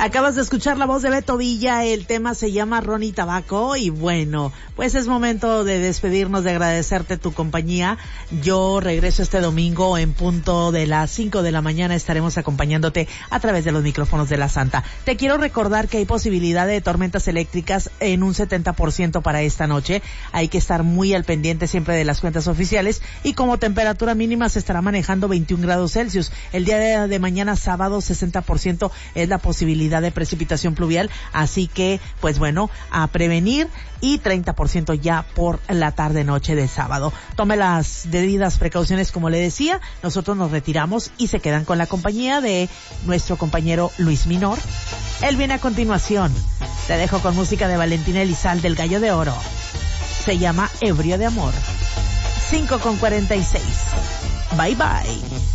Acabas de escuchar la voz de Beto Villa, el tema se llama Ron y Tabaco y bueno, pues es momento de despedirnos, de agradecerte tu compañía. Yo regreso este domingo en punto de las 5 de la mañana, estaremos acompañándote a través de los micrófonos de La Santa. Te quiero recordar que hay posibilidad de tormentas eléctricas en un 70% para esta noche. Hay que estar muy al pendiente siempre de las cuentas oficiales y como temperatura mínima se estará manejando 21 grados Celsius. El día de mañana sábado 60% es la posibilidad de precipitación pluvial, así que pues bueno, a prevenir, y 30% ya por la tarde noche de sábado. Tome las debidas precauciones, como le decía. Nosotros nos retiramos y se quedan con la compañía de nuestro compañero Luis Minor. Él viene a continuación. Te dejo con música de Valentina Elizalde, del Gallo de Oro. Se llama Ebrio de Amor. 5:46. Bye bye.